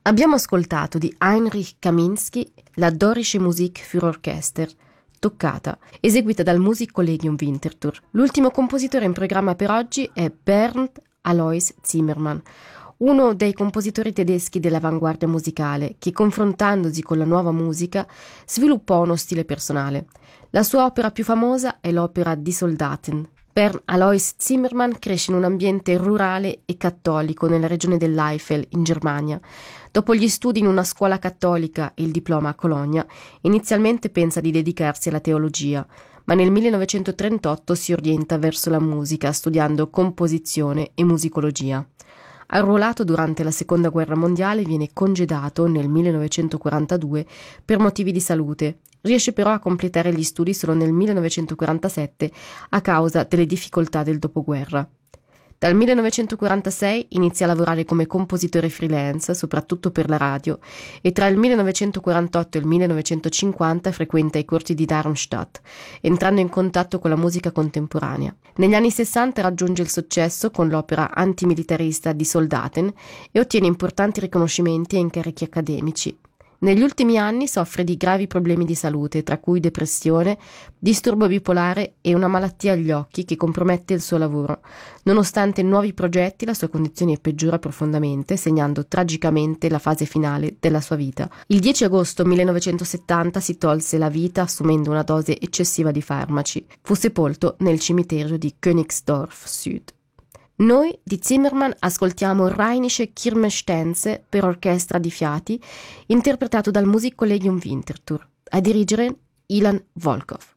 Abbiamo ascoltato di Heinrich Kaminski la Dorische Musik für Orchester, toccata, eseguita dal Musikkollegium Winterthur. L'ultimo compositore in programma per oggi è Bernd Alois Zimmermann, uno dei compositori tedeschi dell'avanguardia musicale che, confrontandosi con la nuova musica, sviluppò uno stile personale. La sua opera più famosa è l'opera Die Soldaten. Bernd Alois Zimmermann cresce in un ambiente rurale e cattolico nella regione dell'Eifel, in Germania. Dopo gli studi in una scuola cattolica e il diploma a Colonia, inizialmente pensa di dedicarsi alla teologia, ma nel 1938 si orienta verso la musica, studiando composizione e musicologia. Arruolato durante la Seconda Guerra Mondiale, viene congedato nel 1942 per motivi di salute. Riesce però a completare gli studi solo nel 1947 a causa delle difficoltà del dopoguerra. Dal 1946 inizia a lavorare come compositore freelance, soprattutto per la radio, e tra il 1948 e il 1950 frequenta i corsi di Darmstadt, entrando in contatto con la musica contemporanea. Negli anni 60 raggiunge il successo con l'opera antimilitarista Die Soldaten e ottiene importanti riconoscimenti e incarichi accademici. Negli ultimi anni soffre di gravi problemi di salute, tra cui depressione, disturbo bipolare e una malattia agli occhi che compromette il suo lavoro. Nonostante nuovi progetti, la sua condizione peggiora profondamente, segnando tragicamente la fase finale della sua vita. Il 10 agosto 1970 si tolse la vita assumendo una dose eccessiva di farmaci. Fu sepolto nel cimitero di Königsdorf Süd. Noi di Zimmermann ascoltiamo Rheinische Kirmestänze per orchestra di fiati, interpretato dal Musikkollegium Winterthur. A dirigere Ilan Volkov.